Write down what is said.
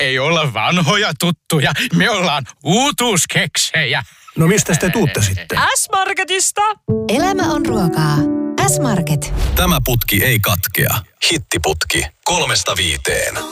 ei olla vanhoja tuttuja, me ollaan uutuuskeksejä. No mistä te tuutte sitten? S-Marketista. Elämä on ruokaa. S-Market. Tämä putki ei katkea. Hittiputki 3-5.